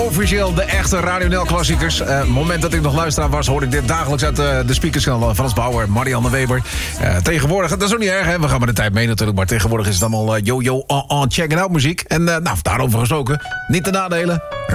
Officieel de echte Radio NL klassiekers. Het moment dat ik nog luisteraar was, hoorde ik dit dagelijks uit de speakers van Frans Bauer, Marianne Weber. Tegenwoordig, dat is ook niet erg, hè? We gaan met de tijd mee natuurlijk, maar tegenwoordig is het allemaal check it out muziek. En daarover gesproken, niet de nadelen.